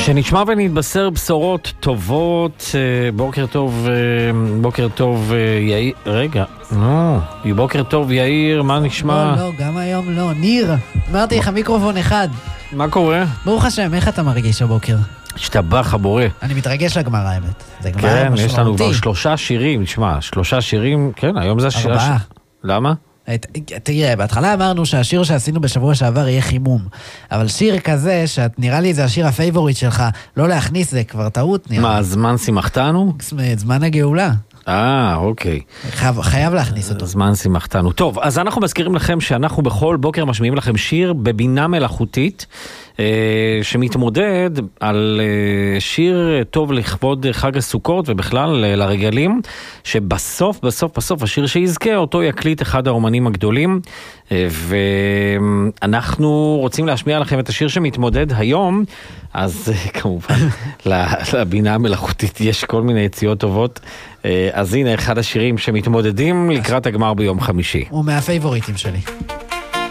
שנשמע ונתבשר בשורות טובות. בוקר טוב יאיר. רגע, בוקר טוב יאיר, מה נשמע? לא, גם היום לא. ניר, אמרתי לך מיקרופון אחד. מה קורה? ברוך השם, איך אתה מרגיש הבוקר? השתבח הבורא. אני מתרגש לגמר האמת. זה גמר כן, משמעותי. יש לנו כבר 3 שירים, נשמע, 3 שירים, כן, היום זה 4. למה? תראה, בהתחלה אמרנו שהשיר שעשינו בשבוע שעבר יהיה חימום, אבל שיר כזה, שנראה לי זה השיר הפייבוריט שלך, לא להכניס זה כבר טעות נראה. מה, זמן שימחתנו? זמן הגאולה. אוקיי. חייב להכניס אותו. זמן שימחתנו. טוב, אז אנחנו מזכירים לכם שאנחנו בכל בוקר משמיעים לכם שיר בבינה מלאכותית, שמתמודד על שיר טוב לכבוד חג הסוכות ובכלל לרגלים, שבסוף השיר שיזכה אותו יקליט אחד האומנים הגדולים, ואנחנו רוצים להשמיע לכם את השיר שמתמודד היום. אז כמובן לבינה המלאכותית יש כל מיני יציאות טובות, אז הנה אחד השירים שמתמודדים לקראת הגמר ביום חמישי. הוא מהפייבוריטים שלי.